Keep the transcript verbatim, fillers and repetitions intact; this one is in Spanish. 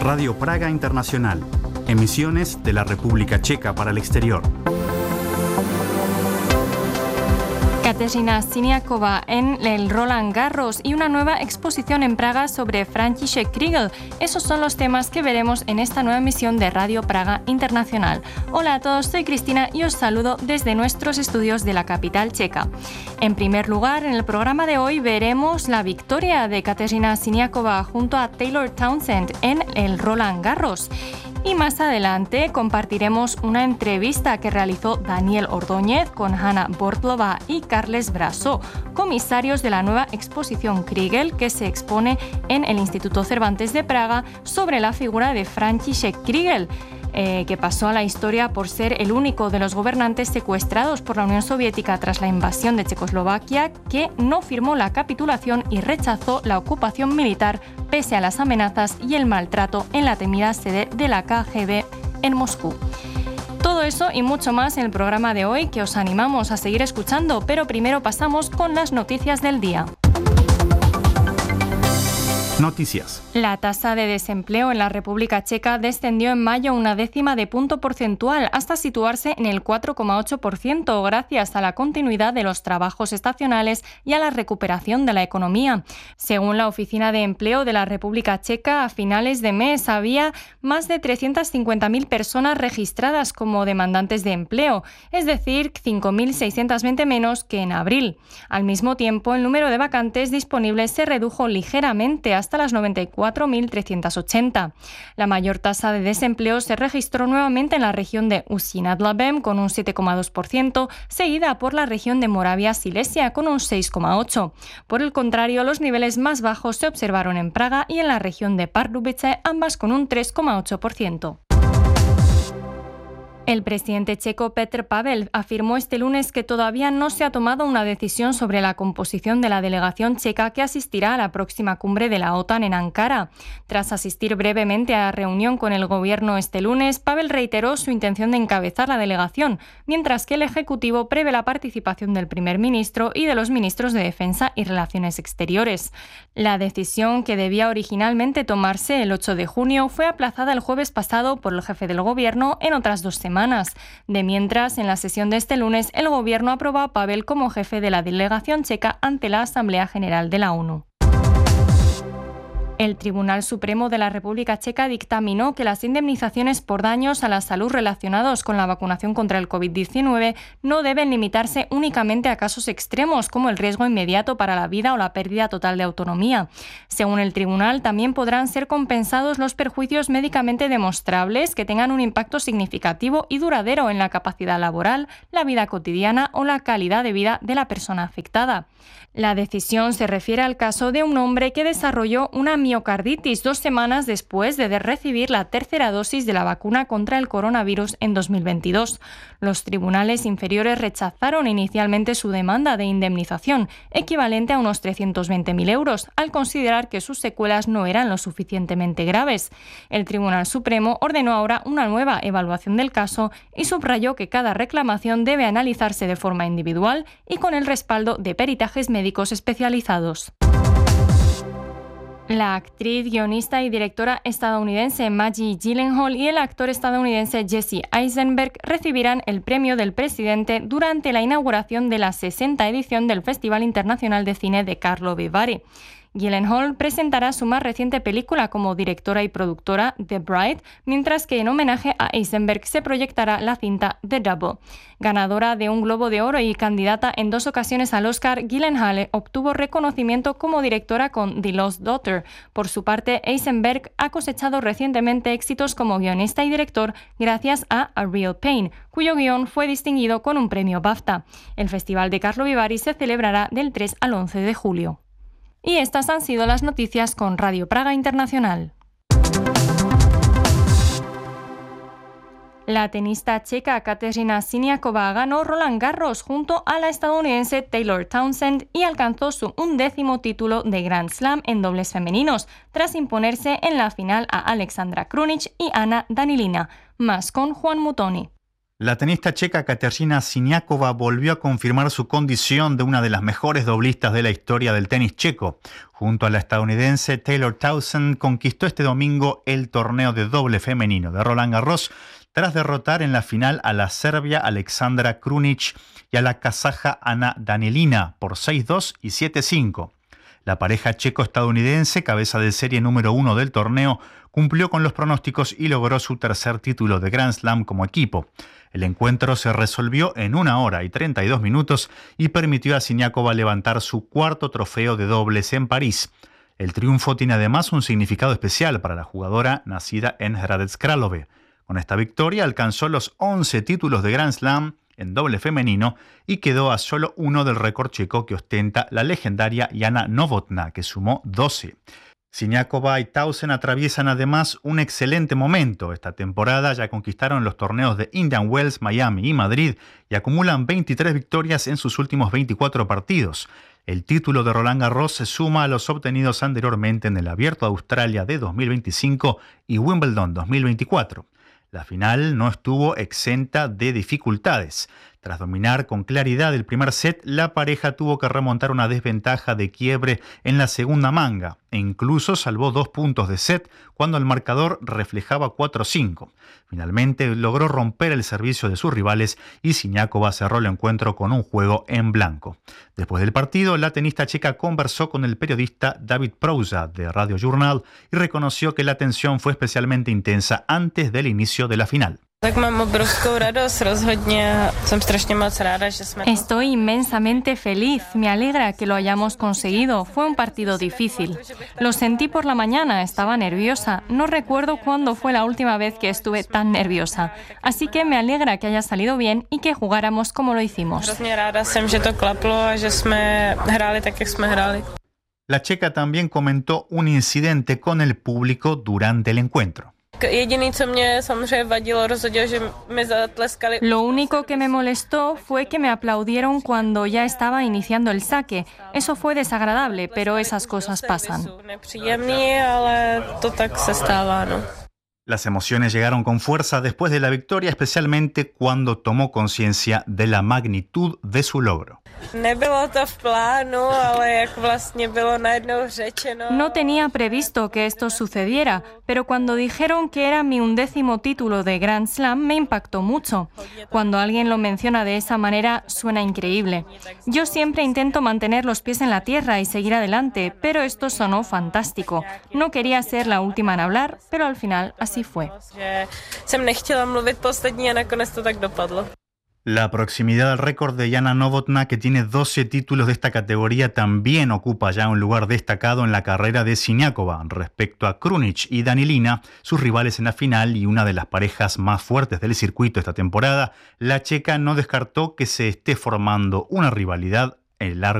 Radio Praga Internacional. Emisiones de la República Checa para el exterior. Kateřina Siniaková en el Roland Garros y una nueva exposición en Praga sobre František Kriegel. Esos son los temas que veremos en esta nueva emisión de Radio Praga Internacional. Hola a todos, soy Cristina y os saludo desde nuestros estudios de la capital checa. En primer lugar, en el programa de hoy veremos la victoria de Kateřina Siniaková junto a Taylor Townsend en el Roland Garros. Y más adelante compartiremos una entrevista que realizó Daniel Ordóñez con Hanna Bortlova y Carles Brasó, comisarios de la nueva exposición Kriegel que se expone en el Instituto Cervantes de Praga sobre la figura de František Kriegel, eh, que pasó a la historia por ser el único de los gobernantes secuestrados por la Unión Soviética tras la invasión de Checoslovaquia que no firmó la capitulación y rechazó la ocupación militar pese a las amenazas y el maltrato en la temida sede de la K G B en Moscú. Todo eso y mucho más en el programa de hoy que os animamos a seguir escuchando, pero primero pasamos con las noticias del día. Noticias. La tasa de desempleo en la República Checa descendió en mayo una décima de punto porcentual hasta situarse en el cuatro coma ocho por ciento gracias a la continuidad de los trabajos estacionales y a la recuperación de la economía. Según la Oficina de Empleo de la República Checa, a finales de mes había más de trescientas cincuenta mil personas registradas como demandantes de empleo, es decir, cinco mil seiscientos veinte menos que en abril. Al mismo tiempo, el número de vacantes disponibles se redujo ligeramente hasta las noventa y cuatro mil trescientos ochenta. La mayor tasa de desempleo se registró nuevamente en la región de Ústí-nad con un siete coma dos por ciento, seguida por la región de Moravia-Silesia con un seis coma ocho por ciento. Por el contrario, los niveles más bajos se observaron en Praga y en la región de Pardubice, ambas con un tres coma ocho por ciento. El presidente checo Petr Pavel afirmó este lunes que todavía no se ha tomado una decisión sobre la composición de la delegación checa que asistirá a la próxima cumbre de la OTAN en Ankara. Tras asistir brevemente a la reunión con el gobierno este lunes, Pavel reiteró su intención de encabezar la delegación, mientras que el Ejecutivo prevé la participación del primer ministro y de los ministros de Defensa y Relaciones Exteriores. La decisión, que debía originalmente tomarse el ocho de junio, fue aplazada el jueves pasado por el jefe del gobierno en otras dos semanas. De mientras, en la sesión de este lunes, el gobierno aprobó a Pavel como jefe de la delegación checa ante la Asamblea General de la ONU. El Tribunal Supremo de la República Checa dictaminó que las indemnizaciones por daños a la salud relacionados con la vacunación contra el covid diecinueve no deben limitarse únicamente a casos extremos como el riesgo inmediato para la vida o la pérdida total de autonomía. Según el tribunal, también podrán ser compensados los perjuicios médicamente demostrables que tengan un impacto significativo y duradero en la capacidad laboral, la vida cotidiana o la calidad de vida de la persona afectada. La decisión se refiere al caso de un hombre que desarrolló una miocarditis dos semanas después de recibir la tercera dosis de la vacuna contra el coronavirus en dos mil veintidós. Los tribunales inferiores rechazaron inicialmente su demanda de indemnización, equivalente a unos trescientos veinte mil euros, al considerar que sus secuelas no eran lo suficientemente graves. El Tribunal Supremo ordenó ahora una nueva evaluación del caso y subrayó que cada reclamación debe analizarse de forma individual y con el respaldo de peritajes médicos especializados. La actriz, guionista y directora estadounidense Maggie Gyllenhaal y el actor estadounidense Jesse Eisenberg recibirán el premio del presidente durante la inauguración de la sesenta edición del Festival Internacional de Cine de Karlovy Vary. Gyllenhaal presentará su más reciente película como directora y productora, The Bride, mientras que en homenaje a Eisenberg se proyectará la cinta The Double. Ganadora de un Globo de Oro y candidata en dos ocasiones al Oscar, Gyllenhaal obtuvo reconocimiento como directora con The Lost Daughter. Por su parte, Eisenberg ha cosechado recientemente éxitos como guionista y director gracias a A Real Pain, cuyo guión fue distinguido con un premio BAFTA. El Festival de Karlovy Vary se celebrará del tres al once de julio. Y estas han sido las noticias con Radio Praga Internacional. La tenista checa Kateřina Siniaková ganó Roland Garros junto a la estadounidense Taylor Townsend y alcanzó su undécimo título de Grand Slam en dobles femeninos, tras imponerse en la final a Alexandra Krunic y Ana Danilina, más con Juan Mutoni. La tenista checa Kateřina Siniaková volvió a confirmar su condición de una de las mejores doblistas de la historia del tenis checo. Junto a la estadounidense Taylor Townsend conquistó este domingo el torneo de doble femenino de Roland Garros tras derrotar en la final a la serbia Alexandra Krunic y a la kazaja Ana Danielina por seis dos y siete cinco. La pareja checo-estadounidense, cabeza de serie número uno del torneo, cumplió con los pronósticos y logró su tercer título de Grand Slam como equipo. El encuentro se resolvió en una hora y treinta y dos minutos y permitió a Siniakova levantar su cuarto trofeo de dobles en París. El triunfo tiene además un significado especial para la jugadora nacida en Hradec Králové. Con esta victoria alcanzó los once títulos de Grand Slam en doble femenino y quedó a solo uno del récord checo que ostenta la legendaria Jana Novotná, que sumó doce. Siniakova y Townsend atraviesan además un excelente momento. Esta temporada ya conquistaron los torneos de Indian Wells, Miami y Madrid y acumulan veintitrés victorias en sus últimos veinticuatro partidos. El título de Roland Garros se suma a los obtenidos anteriormente en el Abierto de Australia de dos mil veinticinco y Wimbledon dos mil veinticuatro. La final no estuvo exenta de dificultades. Tras dominar con claridad el primer set, la pareja tuvo que remontar una desventaja de quiebre en la segunda manga e incluso salvó dos puntos de set cuando el marcador reflejaba cuatro cinco. Finalmente logró romper el servicio de sus rivales y Siniakova cerró el encuentro con un juego en blanco. Después del partido, la tenista checa conversó con el periodista David Prouza de Radio Journal y reconoció que la tensión fue especialmente intensa antes del inicio de la final. Estoy inmensamente feliz, me alegra que lo hayamos conseguido, fue un partido difícil. Lo sentí por la mañana, estaba nerviosa, no recuerdo cuándo fue la última vez que estuve tan nerviosa, así que me alegra que haya salido bien y que jugáramos como lo hicimos. La checa también comentó un incidente con el público durante el encuentro. Lo único que me molestó fue que me aplaudieron cuando ya estaba iniciando el saque. Eso fue desagradable, pero esas cosas pasan. Las emociones llegaron con fuerza después de la victoria, especialmente cuando tomó conciencia de la magnitud de su logro. No tenía previsto que esto sucediera, pero cuando dijeron que era mi undécimo título de Grand Slam me impactó mucho. Cuando alguien lo menciona de esa manera suena increíble. Yo siempre intento mantener los pies en la tierra y seguir adelante, pero esto sonó fantástico. No quería ser la última en hablar, pero al final así fue. La proximidad al récord de Jana Novotná, que tiene doce títulos de esta categoría, también ocupa ya un lugar destacado en la carrera de Siniakova. Respecto a Krunic y Danielina, sus rivales en la final y una de las parejas más fuertes del circuito esta temporada, la checa no descartó que se esté formando una rivalidad en el largo